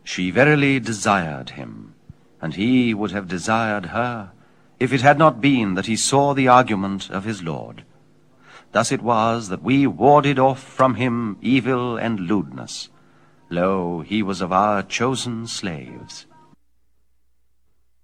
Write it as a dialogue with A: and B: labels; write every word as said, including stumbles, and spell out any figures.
A: She verily desired him, and he would have desired her, if it had not been that he saw the argument of his lord. Thus it was that we warded off from him evil and lewdness. Lo, he was of our chosen slaves.